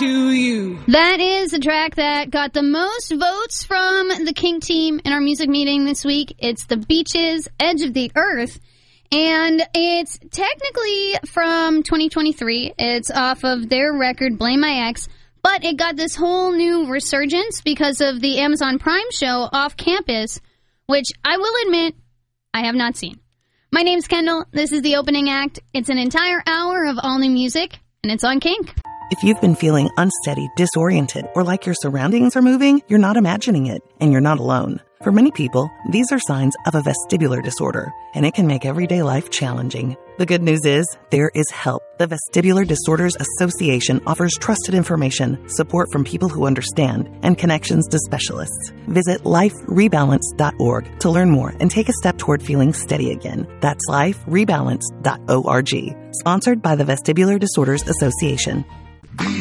to you. That is the track that got the most votes from the Kink team in our music meeting this week. It's The Beaches, Edge of the Earth. And it's technically from 2023. It's off of their record, Blame My Ex. But it got this whole new resurgence because of the Amazon Prime show Off Campus, which I will admit I have not seen. My name's Kendall. This is the opening act. It's an entire hour of all new music, and it's on Kink. If you've been feeling unsteady, disoriented, or like your surroundings are moving, you're not imagining it, and you're not alone. For many people, these are signs of a vestibular disorder, and it can make everyday life challenging. The good news is, there is help. The Vestibular Disorders Association offers trusted information, support from people who understand, and connections to specialists. Visit liferebalance.org to learn more and take a step toward feeling steady again. That's liferebalance.org. Sponsored by the Vestibular Disorders Association.